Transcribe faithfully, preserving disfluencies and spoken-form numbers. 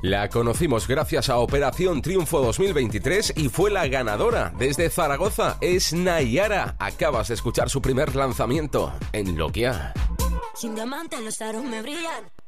La conocimos gracias a Operación Triunfo dos mil veintitrés y fue la ganadora. Desde Zaragoza es Naiara. Acabas de escuchar su primer lanzamiento en Loquia. Sin diamantes los aros me brillan.